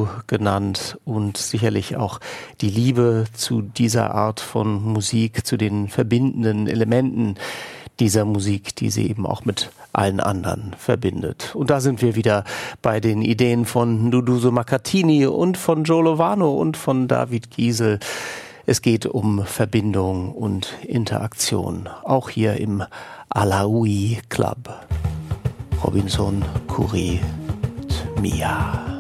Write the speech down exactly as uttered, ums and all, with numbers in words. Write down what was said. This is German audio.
Voodoo genannt und sicherlich auch die Liebe zu dieser Art von Musik, zu den verbindenden Elementen dieser Musik, die sie eben auch mit allen anderen verbindet. Und da sind wir wieder bei den Ideen von Duduzo Maccartini und von Joe Lovano und von David Giesel. Es geht um Verbindung und Interaktion, auch hier im Alaoui Club. Robinson Currie, Mia.